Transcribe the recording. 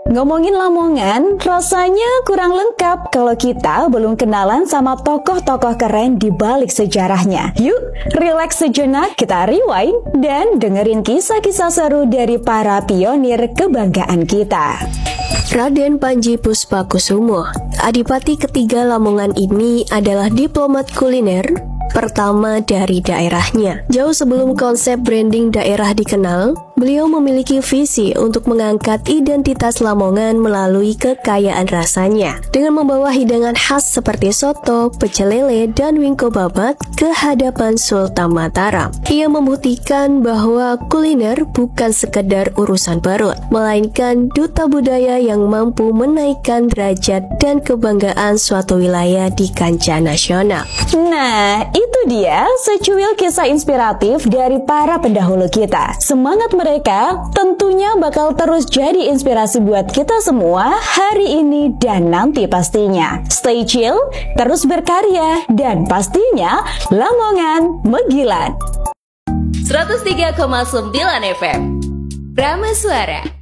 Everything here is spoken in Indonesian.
Ngomongin Lamongan, rasanya kurang lengkap kalau kita belum kenalan sama tokoh-tokoh keren di balik sejarahnya. Yuk, relax sejenak, kita rewind dan dengerin kisah-kisah seru dari para pionir kebanggaan kita. Raden Panji Puspakusumo, Adipati ketiga Lamongan ini adalah diplomat kuliner pertama dari daerahnya. Jauh sebelum konsep branding daerah dikenal, beliau memiliki visi untuk mengangkat identitas Lamongan melalui kekayaan rasanya. Dengan membawa hidangan khas seperti soto, pecel lele, dan wingko babat ke hadapan Sultan Mataram. Ia membuktikan bahwa kuliner bukan sekedar urusan perut, melainkan duta budaya yang mampu menaikkan derajat dan kebanggaan suatu wilayah di kancah nasional. Nah, itu dia secuil kisah inspiratif dari para pendahulu kita. Semangat mereka tentunya bakal terus jadi inspirasi buat kita semua hari ini dan nanti pastinya. Stay chill, terus berkarya, dan pastinya Lamongan Megilan. 103,9 FM Rama Suara.